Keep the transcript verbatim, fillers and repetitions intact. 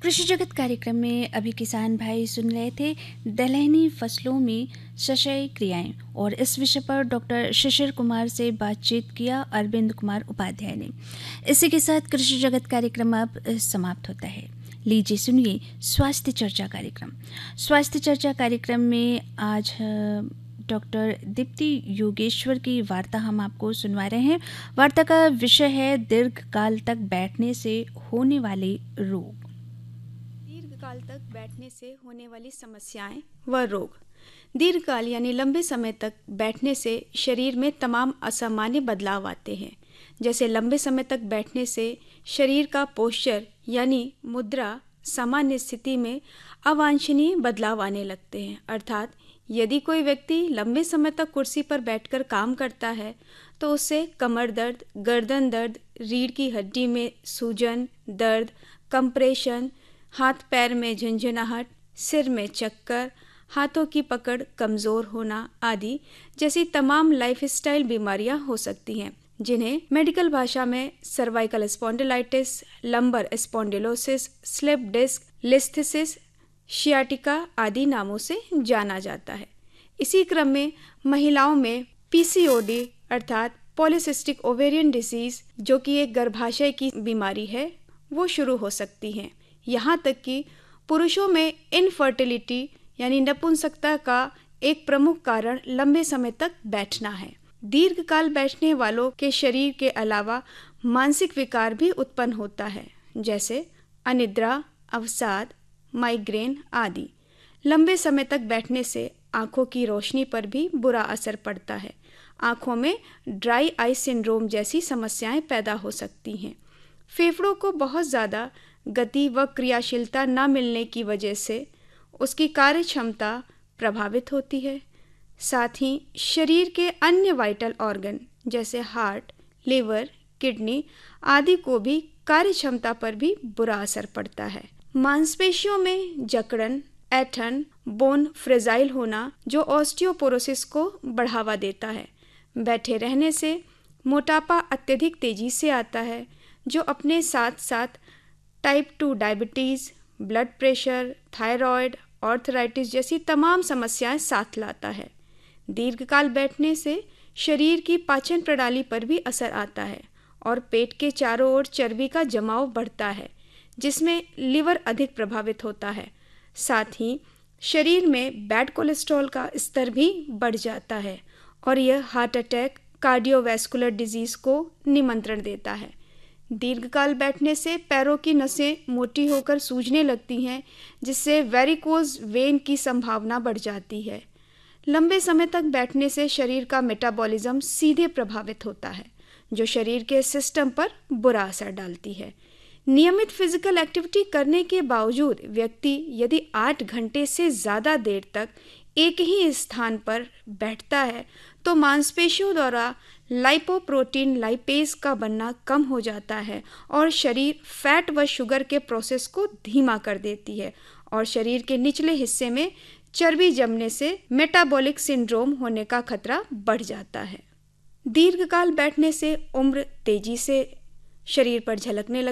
कृषि जगत कार्यक्रम में अभी किसान भाई सुन रहे थे दलहनी फसलों में शस्यय क्रियाएं और इस विषय पर डॉक्टर शिशिर कुमार से बातचीत किया अरविंद कुमार उपाध्याय ने। इसी के साथ कृषि जगत कार्यक्रम अब समाप्त होता है। लीजिए सुनिए स्वास्थ्य चर्चा कार्यक्रम। स्वास्थ्य चर्चा कार्यक्रम में आज डॉक्टर दीप्ति योगेश्वर की वार्ता हम आपको सुनवा रहे हैं। वार्ता का विषय है दीर्घकाल तक बैठने से होने वाले रोग। दीर्घकाल तक बैठने से होने वाली समस्याएं व रोग। दीर्घकाल यानी लंबे समय तक बैठने से शरीर में तमाम असामान्य बदलाव आते हैं। जैसे लंबे समय तक बैठने से शरीर का पोस्चर यानी मुद्रा सामान्य स्थिति में अवांछनीय बदलाव आने लगते हैं। अर्थात यदि कोई व्यक्ति लंबे समय तक कुर्सी पर बैठकर काम करता है तो उससे कमर दर्द, गर्दन दर्द, रीढ़ की हड्डी में सूजन, दर्द, कंप्रेशन, हाथ पैर में झंझनाहट, सिर में चक्कर, हाथों की पकड़ कमज़ोर होना आदि जैसी तमाम लाइफस्टाइल बीमारियां हो सकती हैं, जिन्हें मेडिकल भाषा में cervical spondylitis, lumbar spondylosis, slip disc, लिस्थेसिस, sciatica आदि नामों से जाना जाता है। इसी क्रम में महिलाओं में पीसीओडी अर्थात पॉलीसिस्टिक ओवेरियन डिसीज, जो कि एक गर्भाशय की बीमारी है, वो शुरू हो सकती हैं। यहाँ तक कि पुरुषों में इनफर्टिलिटी यानी नपुंसकता का एक प्रमुख कारण लंबे समय तक बैठना है। दीर्घकाल बैठने वालों के शरीर के अलावा मानसिक विकार भी उत्पन्न होता है, जैसे अनिद्रा, अवसाद, माइग्रेन आदि। लंबे समय तक बैठने से आंखों की रोशनी पर भी बुरा असर पड़ता है। आंखों में ड्राई आई सिंड्रोम जैसी समस्याएं पैदा हो सकती हैं। फेफड़ों को बहुत ज़्यादा गति व क्रियाशीलता न मिलने की वजह से उसकी कार्य क्षमता प्रभावित होती है। साथ ही शरीर के अन्य वाइटल ऑर्गन जैसे हार्ट, लिवर, किडनी आदि को भी कार्य क्षमता पर भी बुरा असर पड़ता है। मांसपेशियों में जकड़न, ऐंठन, बोन फ्रेजाइल होना जो ऑस्टियोपोरोसिस को बढ़ावा देता है। बैठे रहने से मोटापा अत्यधिक तेजी से आता है, जो अपने साथ साथ type two diabetes, blood pressure, thyroid, arthritis जैसी तमाम समस्याएं साथ लाता है। दीर्घकाल बैठने से शरीर की पाचन प्रणाली पर भी असर आता है और पेट के चारों ओर चर्बी का जमाव बढ़ता है, जिसमें लिवर अधिक प्रभावित होता है। साथ ही शरीर में बैड कोलेस्ट्रॉल का स्तर भी बढ़ जाता है और यह हार्ट अटैक, कार्डियोवैस्कुलर डिजीज़ को निमंत्रण देता है। दीर्घकाल बैठने से पैरों की नसें मोटी होकर सूजने लगती हैं, जिससे वेरिकोज वेन की संभावना बढ़ जाती है। लंबे समय तक बैठने से शरीर का मेटाबॉलिज्म सीधे प्रभावित होता है, जो शरीर के सिस्टम पर बुरा असर डालती है। नियमित फिजिकल एक्टिविटी करने के बावजूद व्यक्ति यदि आठ घंटे से ज़्यादा देर तक एक ही स्थान पर बैठता है तो मांसपेशियों द्वारा लाइपोप्रोटीन लाइपेज का बनना कम हो जाता है और शरीर फैट व शुगर के प्रोसेस को धीमा कर देती है और शरीर के निचले हिस्से में चर्बी जमने से मेटाबॉलिक सिंड्रोम होने का खतरा बढ़ जाता है। दीर्घकाल बैठने से उम्र तेजी से शरीर पर झलकने लगती है।